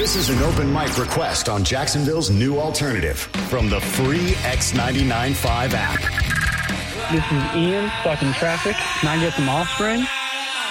This is an open mic request on Jacksonville's new alternative from the free X99.5 app. This is Ian, stuck in traffic. Can I get some Offspring?